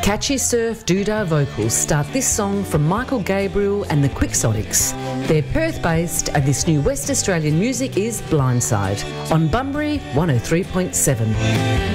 Catchy surf doodah vocals start this song from Michael Gabriel and the Quixotics. They're Perth-based, and this new West Australian music is Blindside on Bunbury 103.7.